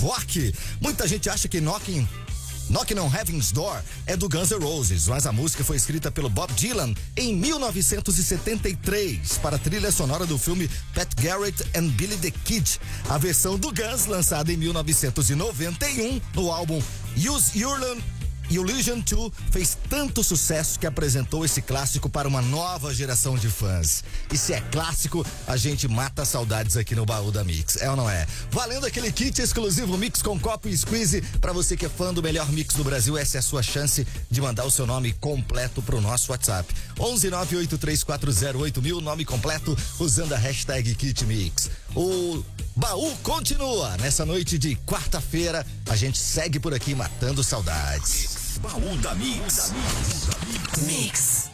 Rock. Muita gente acha que Knocking on Heaven's Door é do Guns N' Roses, mas a música foi escrita pelo Bob Dylan em 1973 para a trilha sonora do filme Pat Garrett and Billy the Kid. A versão do Guns, lançada em 1991 no álbum Use Illusion 2, fez tanto sucesso que apresentou esse clássico para uma nova geração de fãs. E se é clássico, a gente mata saudades aqui no Baú da Mix, é ou não é? Valendo aquele kit exclusivo Mix com copo e squeeze, para você que é fã do melhor mix do Brasil, essa é a sua chance de mandar o seu nome completo pro nosso WhatsApp. 11983408000, nome completo, usando a hashtag KitMix. O Baú continua nessa noite de quarta-feira, a gente segue por aqui matando saudades. Baú da Mix. Mix.